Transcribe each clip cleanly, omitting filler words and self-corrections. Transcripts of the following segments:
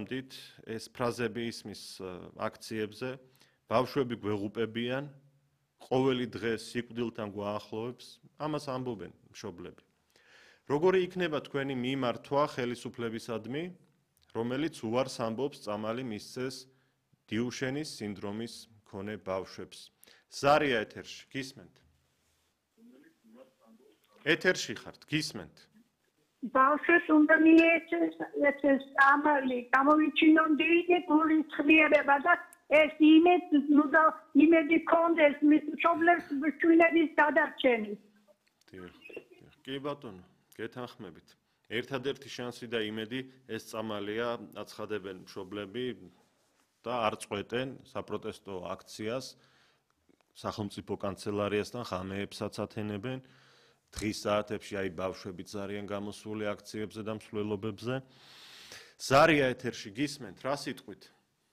მივსჯამდით ეს ფრაზები ისმის აქციებზე ბავშვები გვეღუპებიან ყოველი დღე სიკვდილთან გვაახლოვებს ამას ამბობენ მშობლები როგორი იქნება თქვენი მიმართვა ხელისუფლებისადმი რომელიც უარს ამბობს წამალი მისცეს დიუშენის სინდრომის მქონე ბავშვებს ზარია ეთერში გისმენთ ეთერში ხართ გისმენთ ბავშვებს უნდა მიეცეს წამალი გამოვიჩინონ დიდი გულისხმიერება და ეს იმედი კონდეს მშობლებს ჩვენების გადარჩენის კი ბატონო გეთანხმებით ერთადერთი შანსი და იმედი ეს წამალია აცხადებენ მშობლები და არ წყვეტენ საპროტესტო აქციას სახელმწიფო კანცელარიასთან ღამეებსაც ათენებენ დღის საათებში აი ბავშვებიც არიან გამოსული აქციებზე და მსვლელობებზე ზარია ეთერში გისმენთ რა სიტყვით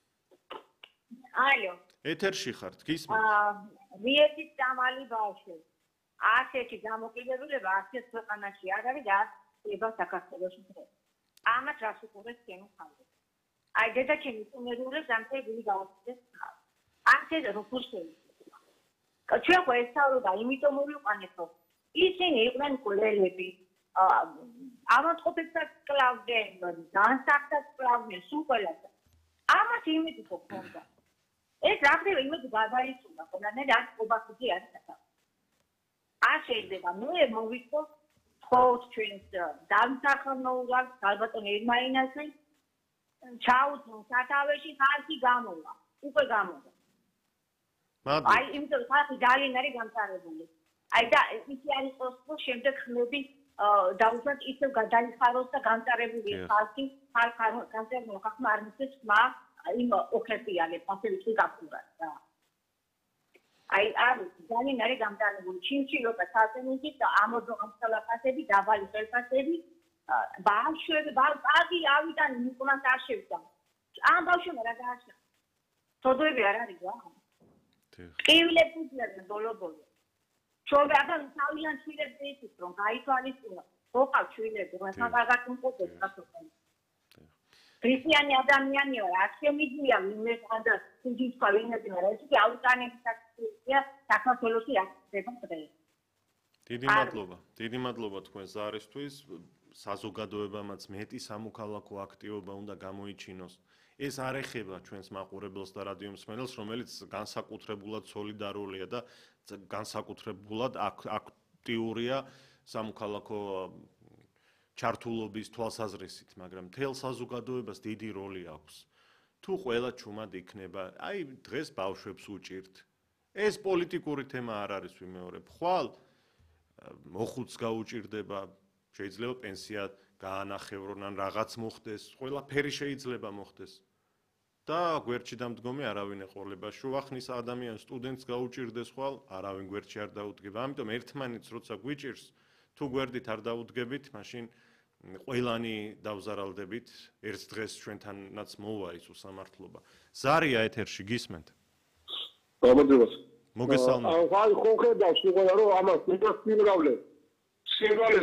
ალო ეთერში ხართ გისმენთ მიეცი წამალი ბავშვებს ასეთი გამოკიდებულება ასეთ ქვეყანაში არ არის და ება საქართველოში დღეს ამათ რას უყურებს ჩემი ხალხი აი დედაჩემი უნერულებს ამ წელი გავაკეთეს ასეთ როგორ შეიძლება ჩვენ ხო ესწავლება იმიტომ მოვიყვანეთ რომ ისინი იყვნენ კვლელები ამათყოფებსაც კლავდნენ განსახტად კლავდნენ სულ ყველას ამათ იმედი ხო ქონდა ეს რაღაცა იმედი გადაიწუნა ხოლმე და ობახი არის ახლა არ შეიძლება მე მოვიწყო თხოვთ ჩვენს დამსახურებას ალბათ ერმაინასი ჩაუძნო სათავეში ხალხი გამოვა უკვე გამოვა აი იმიტომ ხალხი ძალიან არის გამწარებული აი და ისი არის qosqo შემდეგ ხმები დაუშვათ ისევ გადაიხაროს და გამწარებული ხალხი გამწარებული ხალხმა არ მისცეს ხმა იმ ოქრეპიალებს ასევე თუ გაფურათ და აი ძალიან არის გამწარებული ჩინჩილობა საზენით და ამოდო ამსალაფასები დაბალი ხელფასები ბავშვები ბალკაგი ავიდან მიკომას არ შევდა ამ ბავშვებმა რა გააშა თოდოები არ არის რა ყივლებს უძლებენ ბოლო-ბოლო შოვაგან თავიდან შვილებს იცით რომ გაითვალისწინო ხოყავ შვილები რომ მაგათ უმყოფეს გასწორებული ქრისტიანი ადამიანი ვარ არ შემიძლია ვინმეს ანდა სუჯის ყავინები რა ის კი აუტანების აქცია საქართველოში აქცება დღეს დიდი მადლობა თქვენ ზარისთვის საზოგადოებამაც მეტი სამოქალაქო აქტივობა უნდა გამოიჩინოს ეს არ ეხება ჩვენს მაყურებელს და რადიო მსმენელს რომელიც განსაკუთრებულად სოლიდარულია და განსაკუთრებულად აქტიურია სამოქალაქო ჩართულობის თვალსაზრისით მაგრამ მთელ საზოგადოებას დიდი როლი აქვს თუ ყველა ჩუმად იქნება აი დღეს ბავშვებს უჭირთ ეს პოლიტიკური თემა არ არის ვიმეორებ ხვალ მოხუც გაუჭირდება შეიძლება პენსია გაანახევრონ ან რაღაც მოხდეს ყველაფერი შეიძლება მოხდეს და გვერდში დამდგომი არავინ ეყოლება შუახნის ადამიანს სტუდენტს გაუჭირდეს ხვალ არავინ გვერდში არ დაუდგება ამიტომ ერთმანეთს როცა გვიჭირს თუ გვერდით არ დაუდგებით მაშინ ყველანი დავზარალდებით ერთ დღეს ჩვენთანაც მოვა ის უსამართლობა ზარია ეთერში გისმენთ მოგესალმებით აი ხო ხედავს უყურა რომ ამას მიგასწინრავლე სიმრავლეს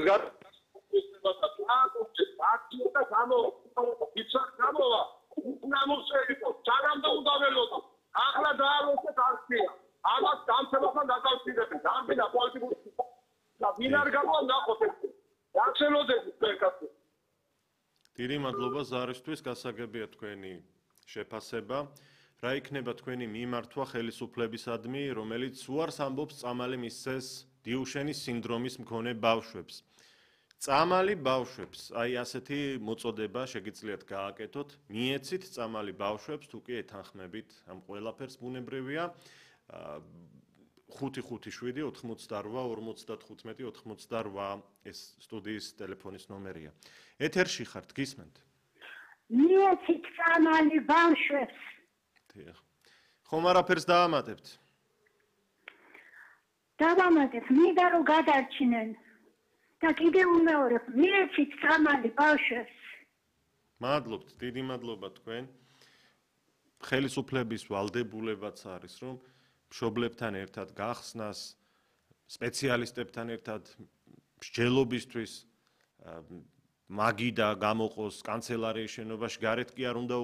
ჩანამდე უნდა ველოდო ახლა დაალოცეთ აქცია ამას დამცველთან დაკავშირებით დამბინა პოლიტიკური და ვინ არ გაყვა ნახოთ დიდი მადლობა ზარისთვის გასაგებია თქვენი შეფასება რა იქნება თქვენი მიმართვა ხელისუფლებისადმი რომელიც უარს ამბობს წამალი მისცეს დიუშენის სინდრომის მქონე ბავშვებს წამალი ბავშვებს აი ასეთი მოწოდება შეგიძლიათ გააკეთოთ მიეცით წამალი ბავშვებს თუ კი ეთანხმებით ამ ყველაფერს ბუნებრივია 557-98-55-88 ეს სტუდიის ტელეფონის ნომერია. ეთერში ხართ, გისმენთ? მიეცით წამალი ბავშვებს. დიახ. ხომ არაფერს დაამატებთ? დავამატებ, მინდა რომ გადარჩნენ. და კიდევ უმეორებ, მიეცით წამალი ბავშვებს. მადლობთ, დიდი მადლობა თქვენ. ხელისუფლების ვალდებულებაც არის, რომ მშობლებთან ერთად გახსნას, სპეციალისტებთან ერთად მსჯელობისთვის მაგი და გამოყოს კანცელარიის შენობაში გარეთ კი არ უნდა